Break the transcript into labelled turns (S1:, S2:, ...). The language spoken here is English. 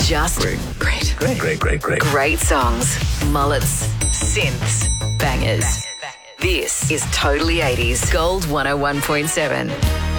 S1: Just great. Great songs, mullets, synths, bangers. This is Totally 80s Gold 101.7.